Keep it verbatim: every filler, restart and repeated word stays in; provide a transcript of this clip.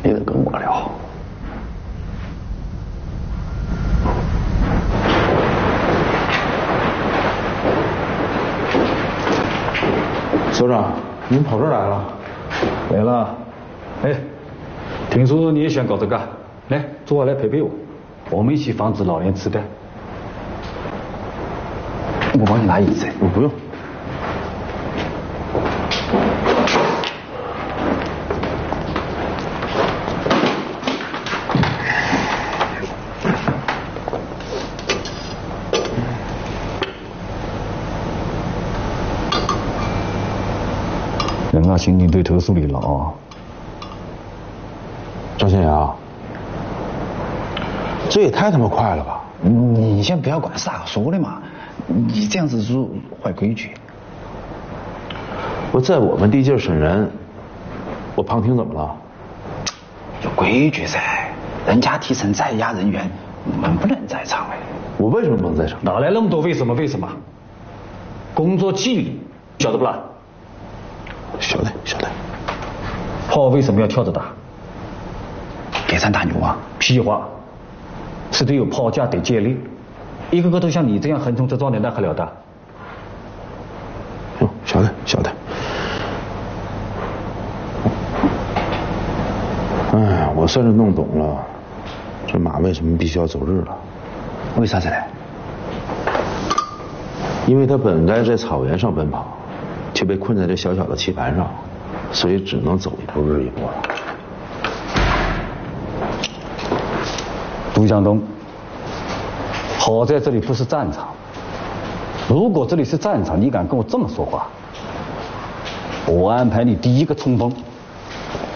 你得跟我聊。 所长，您跑这儿来了？ 来了。哎，听说你也想搞这个，来，坐下来陪陪我，我们一起防止老年痴呆。 我帮你拿椅子。 我不用。 人啊，刑警队投诉你了啊！ 张先阳，这也太他妈快了吧！ 你先不要管是咋说的嘛，你这样子是坏规矩。 我在我们地界审人，我旁听怎么了？ 有规矩噻，人家提成在押人员能不能在场哎？ 我为什么不能在场？ 哪来那么多为什么？为什么？工作纪律晓得不啦？ 晓得晓得。 炮为什么要跳着打？ 给咱打牛啊？ 屁话，是得有炮架得接力，一个个都像你这样横冲直撞的，那还了得？ 哟，晓得晓得。哎，我算是弄懂了，这马为什么必须要走日了？ 为啥子呢？ 因为他本该在草原上奔跑，却被困在这小小的棋盘上，所以只能走一步日一步了。 杜向东，好在这里不是战场。如果这里是战场，你敢跟我这么说话，我安排你第一个冲锋。